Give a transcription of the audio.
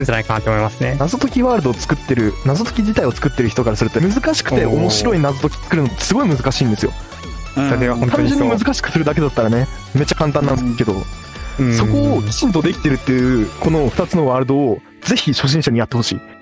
じゃないかなと思いますね。 謎解きワールドを作ってる、謎解き自体を作ってる人からすると難しくて面白い謎解き作るのってすごい難しいんですよ。 それは本当単にそう。 純に難しくするだけだったらね、めっちゃ簡単なんですけど、そこをきちんとできてるっていうこの2つのワールドをぜひ初心者にやってほしい。